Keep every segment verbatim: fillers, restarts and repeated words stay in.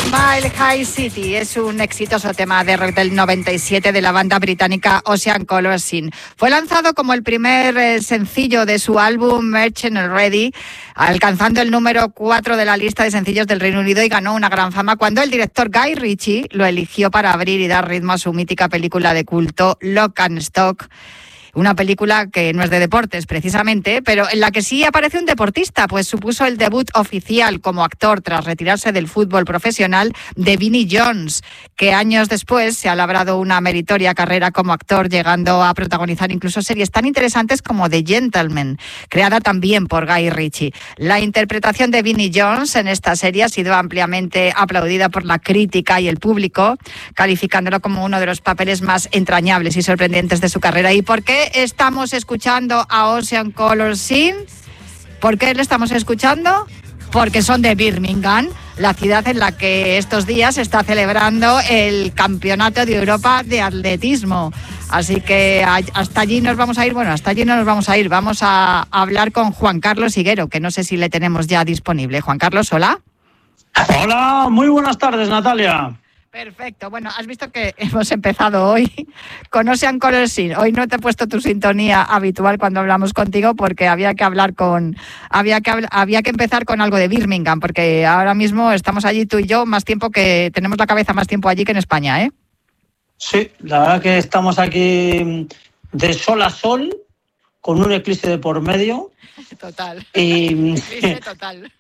Mile High City es un exitoso tema de rock del noventa y siete de la banda británica Ocean Colour Scene. Fue lanzado como el primer eh, sencillo de su álbum Merchant Ready, alcanzando el número cuatro de la lista de sencillos del Reino Unido, y ganó una gran fama cuando el director Guy Ritchie lo eligió para abrir y dar ritmo a su mítica película de culto Lock and Stock. Una película que no es de deportes precisamente, pero en la que sí aparece un deportista, pues supuso el debut oficial como actor tras retirarse del fútbol profesional de Vinnie Jones, que años después se ha labrado una meritoria carrera como actor, llegando a protagonizar incluso series tan interesantes como The Gentleman, creada también por Guy Ritchie. La interpretación de Vinnie Jones en esta serie ha sido ampliamente aplaudida por la crítica y el público, calificándolo como uno de los papeles más entrañables y sorprendentes de su carrera. ¿Y por qué estamos escuchando a Ocean Colour Scene? ¿Por qué le estamos escuchando? Porque son de Birmingham, la ciudad en la que estos días se está celebrando el Campeonato de Europa de Atletismo. Así que hasta allí nos vamos a ir. Bueno, hasta allí no nos vamos a ir. Vamos a hablar con Juan Carlos Higuero, que no sé si le tenemos ya disponible. Juan Carlos, hola. Hola, muy buenas tardes, Natalia. Perfecto. Bueno, has visto que hemos empezado hoy con Ocean Colour Scene. Hoy no te he puesto tu sintonía habitual cuando hablamos contigo porque había que hablar con, había que había que empezar con algo de Birmingham, porque ahora mismo estamos allí tú y yo más tiempo que tenemos la cabeza más tiempo allí que en España, ¿eh? Sí, la verdad que estamos aquí de sol a sol con un eclipse de por medio. Total. Y eclipse total.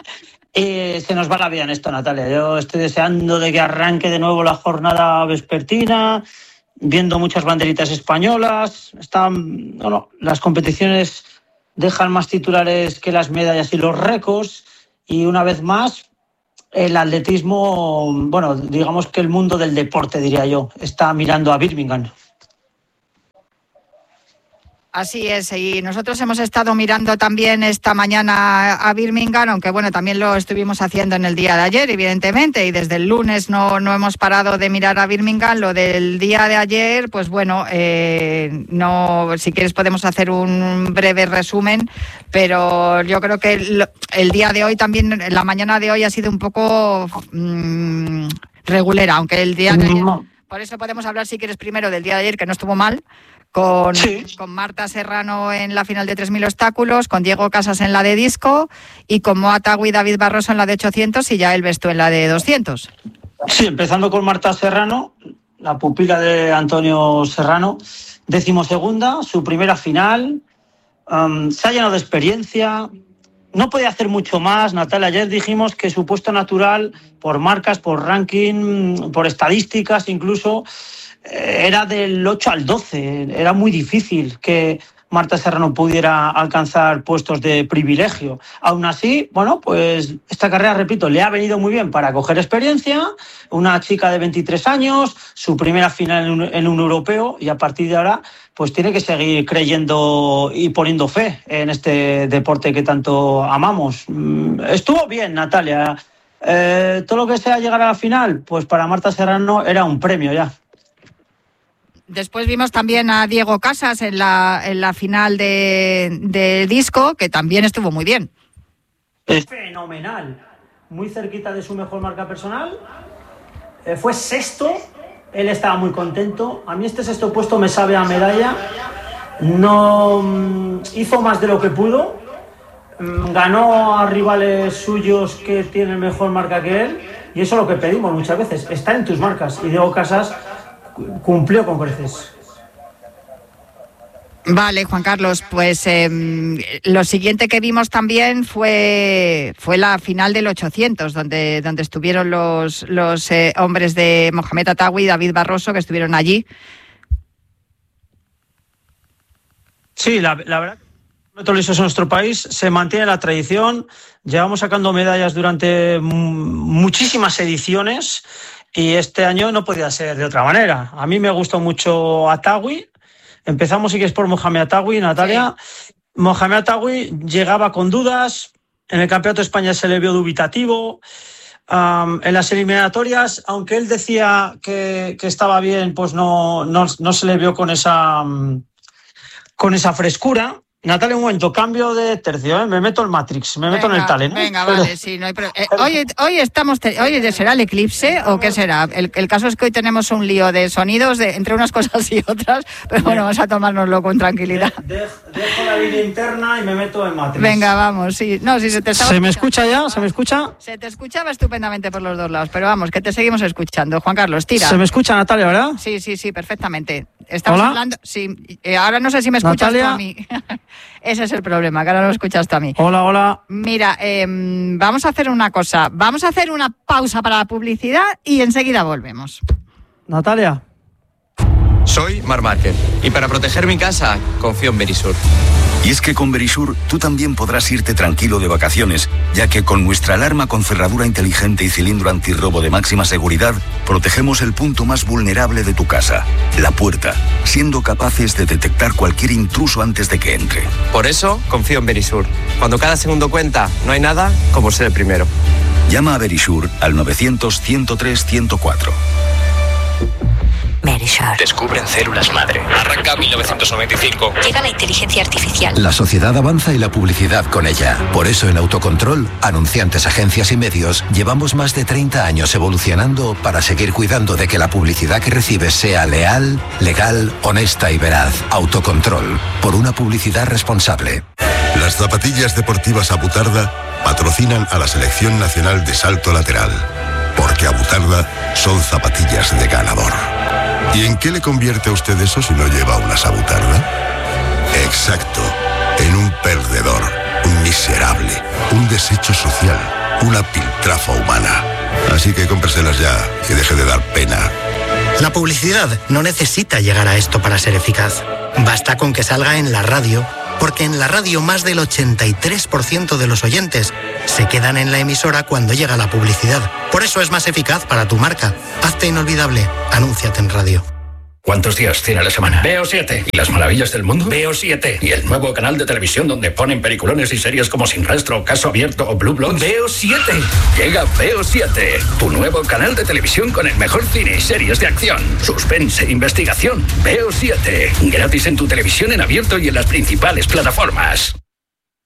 Y se nos va la vida en esto, Natalia. Yo estoy deseando de que arranque de nuevo la jornada vespertina, viendo muchas banderitas españolas. Están, bueno, las competiciones dejan más titulares que las medallas y los récords. Y una vez más, el atletismo, bueno, digamos que el mundo del deporte, diría yo, está mirando a Birmingham. Así es, y nosotros hemos estado mirando también esta mañana a Birmingham, aunque bueno, también lo estuvimos haciendo en el día de ayer, evidentemente, y desde el lunes no, no hemos parado de mirar a Birmingham. Lo del día de ayer, pues bueno, eh, no, si quieres podemos hacer un breve resumen, pero yo creo que el, el día de hoy también, la mañana de hoy ha sido un poco mmm, regulera, aunque el día de ayer, por eso podemos hablar si quieres primero del día de ayer, que no estuvo mal. Con, sí. con Marta Serrano en la final de tres mil obstáculos, con Diego Casas en la de disco y con Moa Tagui y David Barroso en la de ochocientos y Yael Besto en la de doscientos. Sí, empezando con Marta Serrano, la pupila de Antonio Serrano, decimosegunda, su primera final, um, se ha llenado de experiencia, no podía hacer mucho más. Natalia, ayer dijimos que su puesto natural, por marcas, por ranking, por estadísticas incluso, era del ocho al doce, era muy difícil que Marta Serrano pudiera alcanzar puestos de privilegio. Aún así, bueno, pues esta carrera, repito, le ha venido muy bien para coger experiencia, una chica de veintitrés años, su primera final en un, en un europeo, y a partir de ahora pues tiene que seguir creyendo y poniendo fe en este deporte que tanto amamos. Estuvo bien, Natalia. Eh, todo lo que sea llegar a la final, pues para Marta Serrano era un premio ya. Después vimos también a Diego Casas en la, en la final de, de disco, que también estuvo muy bien. Es fenomenal. Muy cerquita de su mejor marca personal. Eh, fue sexto. Él estaba muy contento. A mí este sexto puesto me sabe a medalla. No mmm, hizo más de lo que pudo. Mm, ganó a rivales suyos que tienen mejor marca que él. Y eso es lo que pedimos muchas veces. Está en tus marcas. Y Diego Casas cumplió con creces. Vale, Juan Carlos, pues eh, lo siguiente que vimos también fue fue la final del ochocientos, donde donde estuvieron los los eh, hombres de Mohamed Atawi y David Barroso, que estuvieron allí. Sí, la, la verdad, en nuestro país se mantiene la tradición. Llevamos sacando medallas durante m- muchísimas ediciones. Y este año no podía ser de otra manera. A mí me gustó mucho Atawi. Empezamos, si quieres, por Mohamed Atawi, Natalia. Sí. Mohamed Atawi llegaba con dudas. En el Campeonato de España se le vio dubitativo. Um, en las eliminatorias, aunque él decía que, que estaba bien, pues no, no, no se le vio con esa, um, con esa frescura. Natalia, un momento, cambio de tercio, ¿eh? Me meto en Matrix, me meto venga, en el talent. ¿eh? Venga, vale, sí, no hay problema. Eh, hoy, hoy estamos, te- hoy será el eclipse o qué será. El, el caso es que hoy tenemos un lío de sonidos de, entre unas cosas y otras, pero bueno, vamos a tomárnoslo con tranquilidad. De, de, dejo la línea interna y me meto en Matrix. Venga, vamos, sí. No, si se te estaba ¿Se me escuchando. escucha ya? ¿Se me escucha? Se te escuchaba estupendamente por los dos lados, pero vamos, que te seguimos escuchando. Juan Carlos, tira. ¿Se me escucha, Natalia, verdad? Sí, sí, sí, perfectamente. Estamos ¿Hola? hablando. Sí, eh, ahora no sé si me escuchas Natalia. tú a mí. Ese es el problema, que ahora no me escuchas tú a mí. Hola, hola. Mira, eh, vamos a hacer una cosa. Vamos a hacer una pausa para la publicidad y enseguida volvemos. Natalia. Soy Marc Márquez y para proteger mi casa confío en Verisur. Y es que con Verisur tú también podrás irte tranquilo de vacaciones, ya que con nuestra alarma con cerradura inteligente y cilindro antirrobo de máxima seguridad, protegemos el punto más vulnerable de tu casa, la puerta, siendo capaces de detectar cualquier intruso antes de que entre. Por eso confío en Verisur. Cuando cada segundo cuenta, no hay nada como ser el primero. Llama a Verisur al novecientos, ciento tres, ciento cuatro. Verisur. Descubren células madre. Arranca mil novecientos noventa y cinco. Llega la inteligencia artificial. La sociedad avanza y la publicidad con ella. Por eso en Autocontrol, anunciantes, agencias y medios, llevamos más de treinta años evolucionando para seguir cuidando de que la publicidad que recibes sea leal, legal, honesta y veraz. Autocontrol, por una publicidad responsable. Las zapatillas deportivas Abutarda patrocinan a la Selección Nacional de Salto Lateral, porque Abutarda son zapatillas de ganador. ¿Y en qué le convierte a usted eso si no lleva una Abutarda? Exacto, en un perdedor, un miserable, un desecho social, una piltrafa humana. Así que cómpreselas ya y deje de dar pena. La publicidad no necesita llegar a esto para ser eficaz. Basta con que salga en la radio, porque en la radio más del ochenta y tres por ciento de los oyentes se quedan en la emisora cuando llega la publicidad. Por eso es más eficaz para tu marca. Hazte inolvidable. Anúnciate en radio. ¿Cuántos días tiene la semana? Veo siete. ¿Y las maravillas del mundo? Veo siete. ¿Y el nuevo canal de televisión donde ponen peliculones y series como Sin Rastro, Caso Abierto o Blue Bloods? Veo siete. Llega Veo siete. Tu nuevo canal de televisión con el mejor cine y series de acción, suspense, investigación. Veo siete. Gratis en tu televisión en abierto y en las principales plataformas.